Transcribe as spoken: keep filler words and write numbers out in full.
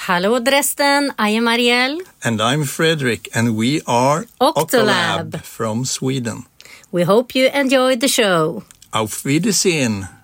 Hallå Dresden, I am Ariel. And I'm Frederick, and we are Octolab from Sweden. We hope you enjoyed the show. Auf Wiedersehen!